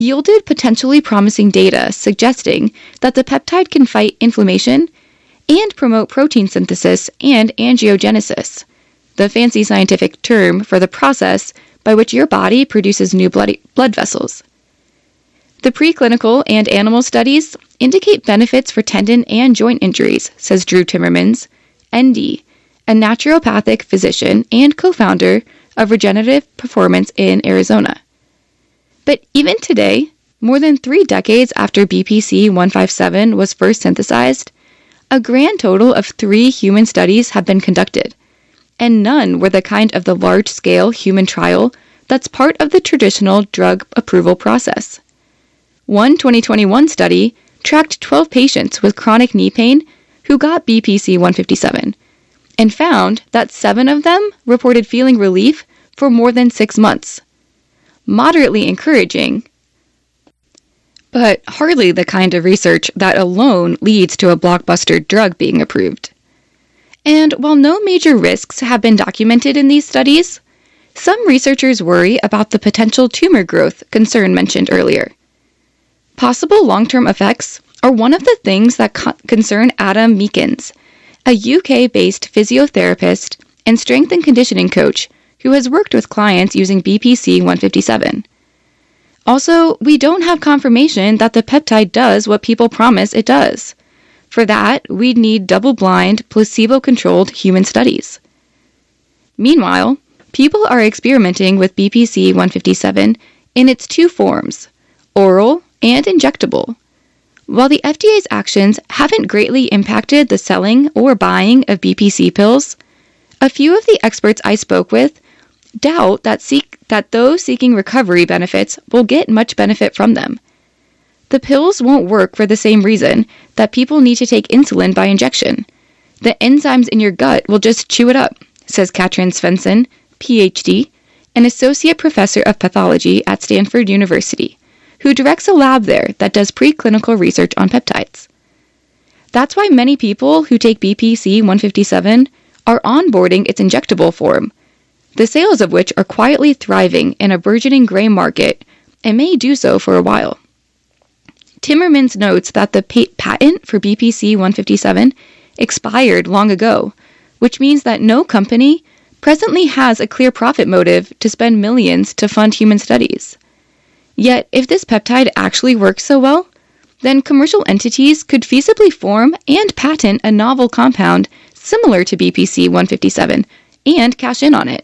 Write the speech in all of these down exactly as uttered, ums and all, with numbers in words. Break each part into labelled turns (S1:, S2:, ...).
S1: yielded potentially promising data suggesting that the peptide can fight inflammation and promote protein synthesis and angiogenesis, the fancy scientific term for the process by which your body produces new blood, blood vessels. The preclinical and animal studies indicate benefits for tendon and joint injuries, says Drew Timmermans, N D, a naturopathic physician and co-founder of Regenerative Performance in Arizona. But even today, more than three decades after B P C one fifty-seven was first synthesized, a grand total of three human studies have been conducted, and none were the kind of the large-scale human trial that's part of the traditional drug approval process. One twenty twenty-one study tracked twelve patients with chronic knee pain who got B P C one fifty-seven, and found that seven of them reported feeling relief for more than six months. Moderately encouraging, but hardly the kind of research that alone leads to a blockbuster drug being approved. And while no major risks have been documented in these studies, some researchers worry about the potential tumor growth concern mentioned earlier. Possible long-term effects are one of the things that co- concern Adam Meakins, a U K-based physiotherapist and strength and conditioning coach who has worked with clients using B P C one fifty-seven. Also, we don't have confirmation that the peptide does what people promise it does. For that, we'd need double-blind, placebo-controlled human studies. Meanwhile, people are experimenting with B P C one fifty-seven in its two forms, oral and injectable. While the F D A's actions haven't greatly impacted the selling or buying of B P C pills, a few of the experts I spoke with doubt that seek that those seeking recovery benefits will get much benefit from them. The pills won't work for the same reason that people need to take insulin by injection. The enzymes in your gut will just chew it up, says Katrin Svensson, P H D, an associate professor of pathology at Stanford University, who directs a lab there that does preclinical research on peptides. That's why many people who take B P C one fifty-seven are onboarding its injectable form, the sales of which are quietly thriving in a burgeoning gray market and may do so for a while. Timmermans notes that the pa- patent for B P C one fifty-seven expired long ago, which means that no company presently has a clear profit motive to spend millions to fund human studies. Yet, if this peptide actually works so well, then commercial entities could feasibly form and patent a novel compound similar to B P C one fifty-seven and cash in on it.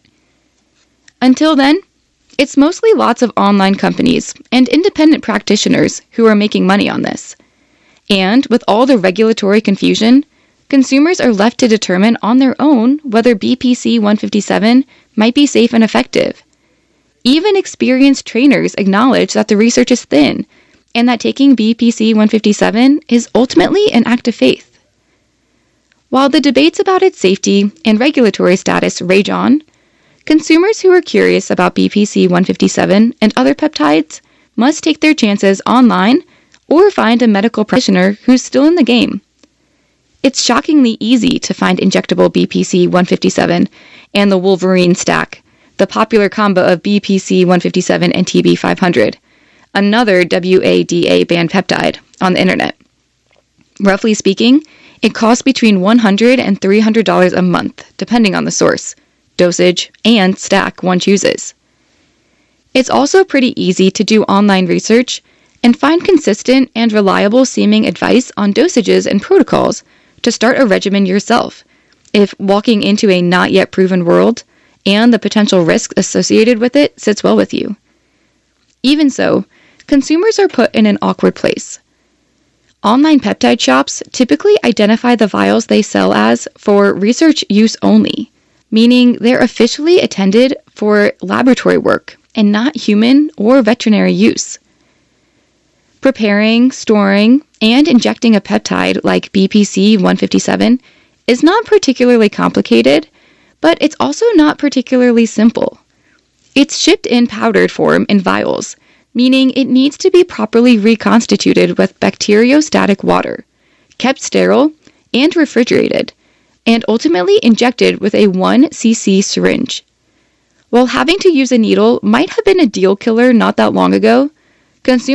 S1: Until then, it's mostly lots of online companies and independent practitioners who are making money on this. And with all the regulatory confusion, consumers are left to determine on their own whether B P C one fifty-seven might be safe and effective. Even experienced trainers acknowledge that the research is thin and that taking B P C one fifty-seven is ultimately an act of faith. While the debates about its safety and regulatory status rage on, consumers who are curious about B P C one fifty-seven and other peptides must take their chances online or find a medical practitioner who's still in the game. It's shockingly easy to find injectable B P C one fifty-seven and the Wolverine stack, the popular combo of B P C one fifty-seven and T B five hundred, another W A D A banned peptide, on the internet. Roughly speaking, it costs between one hundred dollars and three hundred dollars a month, depending on the source, dosage, and stack one chooses. It's also pretty easy to do online research and find consistent and reliable seeming advice on dosages and protocols to start a regimen yourself, if walking into a not yet proven world and the potential risk associated with it sits well with you. Even so, consumers are put in an awkward place. Online peptide shops typically identify the vials they sell as for research use only, meaning they're officially intended for laboratory work and not human or veterinary use. Preparing, storing, and injecting a peptide like B P C one fifty-seven is not particularly complicated, but it's also not particularly simple. It's shipped in powdered form in vials, meaning it needs to be properly reconstituted with bacteriostatic water, kept sterile, and refrigerated, and ultimately injected with a one cc syringe. While having to use a needle might have been a deal killer not that long ago, Consumers